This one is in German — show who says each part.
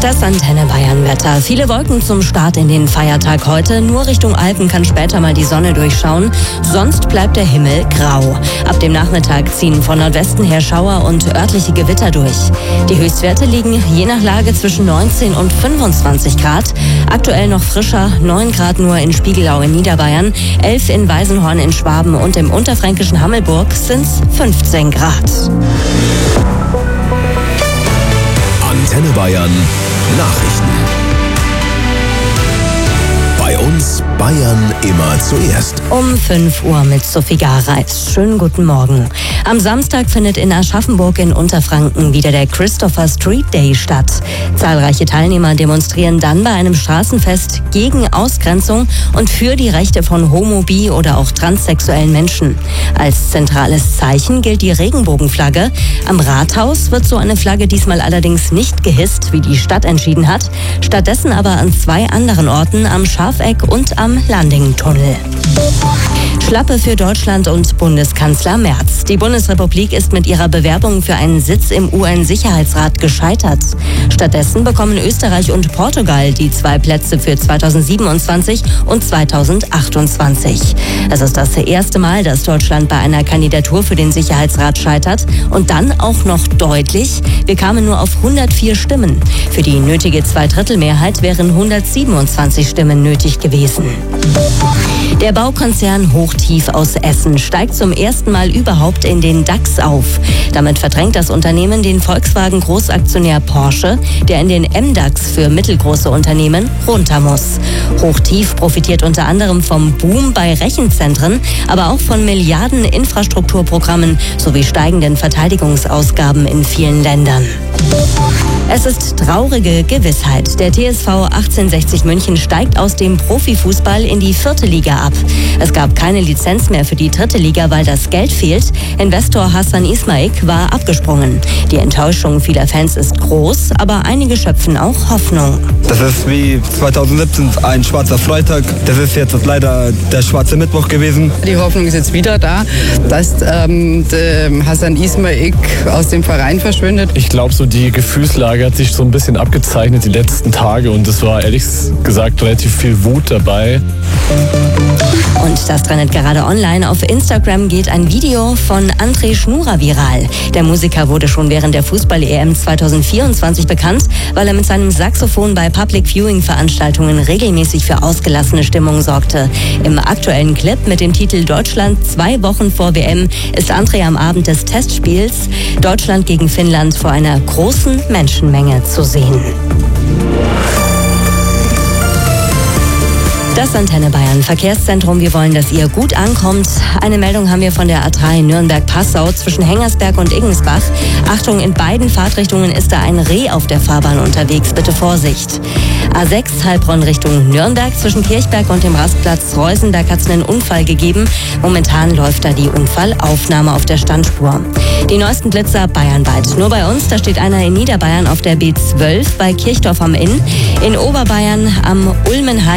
Speaker 1: Das Antenne Bayern Wetter. Viele Wolken zum Start in den Feiertag heute. Nur Richtung Alpen kann später mal die Sonne durchschauen. Sonst bleibt der Himmel grau. Ab dem Nachmittag ziehen von Nordwesten her Schauer und örtliche Gewitter durch. Die Höchstwerte liegen je nach Lage zwischen 19 und 25 Grad. Aktuell noch frischer, 9 Grad nur in Spiegelau in Niederbayern, 11 in Weißenhorn in Schwaben und im unterfränkischen Hammelburg sind's 15 Grad.
Speaker 2: Antenne Bayern Nachrichten. Bei uns Bayern immer zuerst.
Speaker 1: Um 5 Uhr mit Sophie Gareis. Schönen guten Morgen. Am Samstag findet in Aschaffenburg in Unterfranken wieder der Christopher Street Day statt. Zahlreiche Teilnehmer demonstrieren dann bei einem Straßenfest gegen Ausgrenzung und für die Rechte von homo-, bi- oder auch transsexuellen Menschen. Als zentrales Zeichen gilt die Regenbogenflagge. Am Rathaus wird so eine Flagge diesmal allerdings nicht gehisst, wie die Stadt entschieden hat. Stattdessen aber an 2 anderen Orten, am Schafeck und am Landing-Tunnel. Schlappe für Deutschland und Bundeskanzler Merz. Die Bundesrepublik ist mit ihrer Bewerbung für einen Sitz im UN-Sicherheitsrat gescheitert. Stattdessen bekommen Österreich und Portugal die 2 Plätze für 2027 und 2028. Es ist das erste Mal, dass Deutschland bei einer Kandidatur für den Sicherheitsrat scheitert und dann auch noch deutlich. Wir kamen nur auf 104 Stimmen. Für die nötige 2/3-Mehrheit wären 127 Stimmen nötig gewesen. Der Baukonzern Hochtief aus Essen steigt zum ersten Mal überhaupt in den DAX auf. Damit verdrängt das Unternehmen den Volkswagen-Großaktionär Porsche, der in den MDAX für mittelgroße Unternehmen runter muss. Hochtief profitiert unter anderem vom Boom bei Rechenzentren, aber auch von Milliarden Infrastrukturprogrammen sowie steigenden Verteidigungsausgaben in vielen Ländern. Es ist traurige Gewissheit. Der TSV 1860 München steigt aus dem Profifußball in die 4. Liga ab. Es gab keine Lizenz mehr für die 3. Liga, weil das Geld fehlt. Investor Hassan Ismaik war abgesprungen. Die Enttäuschung vieler Fans ist groß, aber einige schöpfen auch Hoffnung.
Speaker 3: Das ist wie 2017 ein schwarzer Freitag. Das ist jetzt leider der schwarze Mittwoch gewesen.
Speaker 4: Die Hoffnung ist jetzt wieder da, dass Hassan Ismaik aus dem Verein verschwindet.
Speaker 5: Ich glaube, so die Gefühlslage hat sich so ein bisschen abgezeichnet die letzten Tage und es war ehrlich gesagt relativ viel Wut dabei.
Speaker 1: Und das trendet gerade online. Auf Instagram geht ein Video von André Schnura viral. Der Musiker wurde schon während der Fußball-EM 2024 bekannt, weil er mit seinem Saxophon bei Public-Viewing-Veranstaltungen regelmäßig für ausgelassene Stimmung sorgte. Im aktuellen Clip mit dem Titel Deutschland 2 Wochen vor WM ist André am Abend des Testspiels Deutschland gegen Finnland vor einer großen Menschenmenge zu sehen. Das Antenne Bayern Verkehrszentrum. Wir wollen, dass ihr gut ankommt. Eine Meldung haben wir von der A3 Nürnberg-Passau zwischen Hengersberg und Iggensbach. Achtung, in beiden Fahrtrichtungen ist da ein Reh auf der Fahrbahn unterwegs. Bitte Vorsicht. A6 Heilbronn Richtung Nürnberg zwischen Kirchberg und dem Rastplatz Reusen. Da hat es einen Unfall gegeben. Momentan läuft da die Unfallaufnahme auf der Standspur. Die neuesten Blitzer bayernweit. Nur bei uns, da steht einer in Niederbayern auf der B12 bei Kirchdorf am Inn. In Oberbayern am Ulmenheim